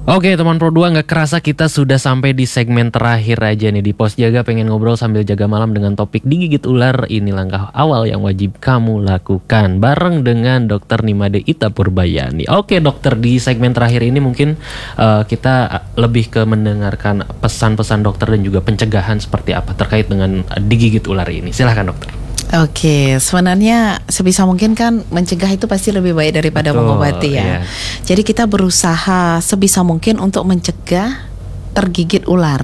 Oke teman Pro 2, gak kerasa kita sudah sampai di segmen terakhir aja nih. Di Pos Jaga pengen ngobrol sambil jaga malam dengan topik digigit ular. Ini langkah awal yang wajib kamu lakukan, bareng dengan Dr. Nimade Ita Purbayani. Oke dokter, di segmen terakhir ini mungkin kita lebih ke mendengarkan pesan-pesan dokter dan juga pencegahan seperti apa terkait dengan digigit ular ini. Silahkan dokter. Oke, sebenarnya sebisa mungkin kan mencegah itu pasti lebih baik daripada mengobati ya. Iya. Jadi kita berusaha sebisa mungkin untuk mencegah tergigit ular.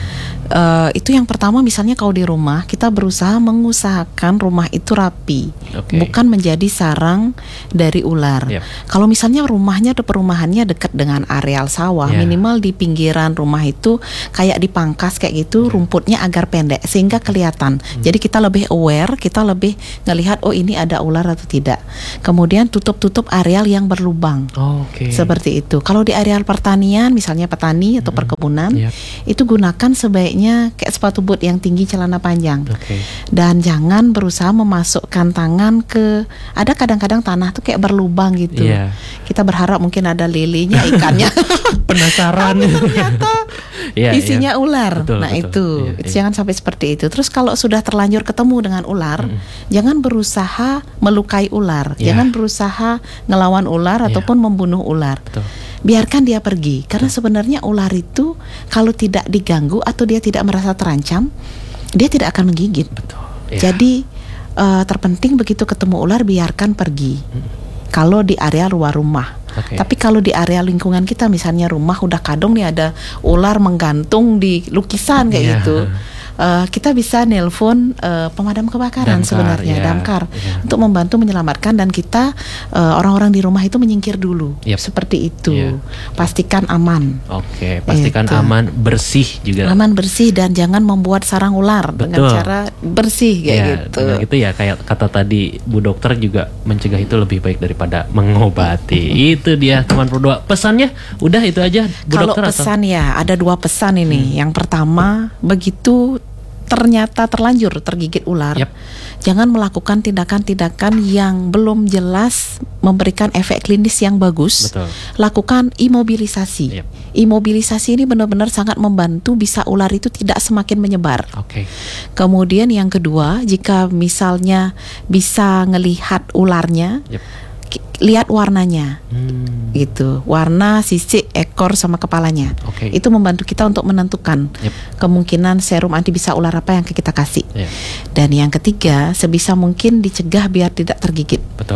Itu yang pertama, misalnya kalau di rumah kita berusaha mengusahakan rumah itu rapi, bukan menjadi sarang dari ular. Kalau misalnya rumahnya atau perumahannya dekat dengan areal sawah, minimal di pinggiran rumah itu kayak dipangkas kayak gitu, rumputnya agar pendek sehingga kelihatan. Jadi kita lebih aware, kita lebih ngelihat oh ini ada ular atau tidak. Kemudian tutup areal yang berlubang. Seperti itu. Kalau di areal pertanian, misalnya petani atau perkebunan, itu gunakan sebaiknya kayak sepatu boot yang tinggi, celana panjang. Dan jangan berusaha memasukkan tangan ke, ada kadang-kadang tanah tuh kayak berlubang gitu. Kita berharap mungkin ada lelenya, ikannya. Penasaran. Ternyata isinya ular. Itu jangan sampai seperti itu. Terus kalau sudah terlanjur ketemu dengan ular, jangan berusaha melukai ular, jangan berusaha ngelawan ular ataupun membunuh ular. Biarkan dia pergi, karena sebenarnya ular itu kalau tidak diganggu atau dia tidak merasa terancam, dia tidak akan menggigit. Jadi terpenting begitu ketemu ular biarkan pergi. Kalau di area luar rumah. Tapi kalau di area lingkungan kita, misalnya rumah udah kadung nih ada ular menggantung di lukisan kayak gitu. Kita bisa nelpon pemadam kebakaran, damkar untuk membantu menyelamatkan, dan kita orang-orang di rumah itu menyingkir dulu. Seperti itu. Pastikan aman. Pastikan aman, bersih juga. Aman, bersih, dan jangan membuat sarang ular dengan cara bersih kayak gitu. Itu ya kayak kata tadi Bu Dokter juga, mencegah itu lebih baik daripada mengobati. Itu dia teman Pro 2. Pesannya udah itu aja Bu Kalau Dokter. Pesan ya ada 2 pesan ini. Yang pertama, begitu ternyata terlanjur tergigit ular, jangan melakukan tindakan-tindakan yang belum jelas memberikan efek klinis yang bagus. Lakukan imobilisasi. Imobilisasi ini benar-benar sangat membantu bisa ular itu tidak semakin menyebar. Kemudian yang kedua, jika misalnya bisa ngelihat ularnya, lihat warnanya, gitu, warna sisik, ekor sama kepalanya. Itu membantu kita untuk menentukan kemungkinan serum anti bisa ular apa yang kita kasih. Dan yang ketiga, sebisa mungkin dicegah biar tidak tergigit.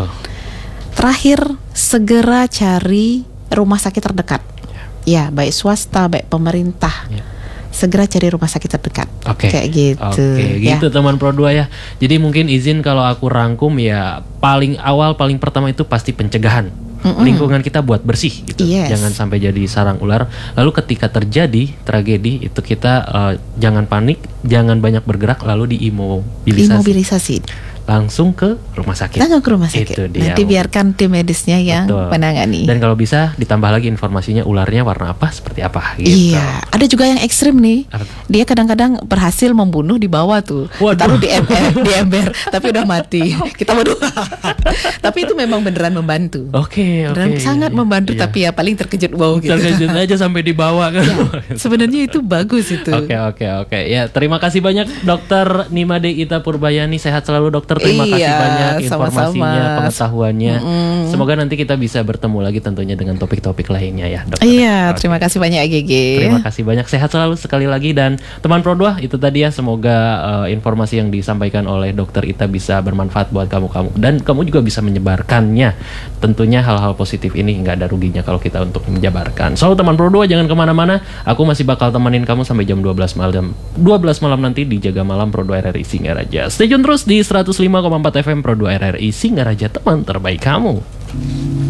Terakhir, segera cari rumah sakit terdekat. Ya, baik swasta, baik pemerintah. Segera cari rumah sakit terdekat. Kayak gitu. Gitu teman Pro 2 ya. Jadi mungkin izin kalau aku rangkum ya, paling awal, paling pertama itu pasti pencegahan. Lingkungan kita buat bersih gitu. Jangan sampai jadi sarang ular. Lalu ketika terjadi tragedi itu kita jangan panik, jangan banyak bergerak, lalu diimobilisasi. Langsung ke rumah sakit. Itu dia. Nanti biarkan tim medisnya yang menangani. Dan kalau bisa ditambah lagi informasinya, ularnya warna apa, seperti apa gitu. Iya, ada juga yang ekstrim nih. Dia kadang-kadang berhasil membunuh di bawah tuh. Taruh di ember, tapi udah mati. Kita berdua. Tapi itu memang beneran membantu. Sangat membantu, tapi ya paling terkejut gitu. Terkejut aja sampai di bawah kan. Sebenarnya itu bagus itu. Oke. Ya, terima kasih banyak Dr. Nimade Ita Purbayani. Sehat selalu dokter. Terima kasih banyak informasinya, pengetahuannya. Semoga nanti kita bisa bertemu lagi tentunya dengan topik-topik lainnya ya dokter. Terima kasih banyak GG. Terima kasih banyak, sehat selalu sekali lagi. Dan teman Pro 2, itu tadi ya, semoga informasi yang disampaikan oleh dokter Ita bisa bermanfaat buat kamu. Dan kamu juga bisa menyebarkannya. Tentunya hal-hal positif ini nggak ada ruginya kalau kita untuk menjabarkan. So teman Pro 2 jangan kemana-mana. Aku masih bakal temenin kamu sampai jam 12 malam nanti di Jaga Malam Pro 2 RRI Singaraja. Stay tune terus di 105,4 FM Pro 2 RRI Singaraja, teman terbaik kamu.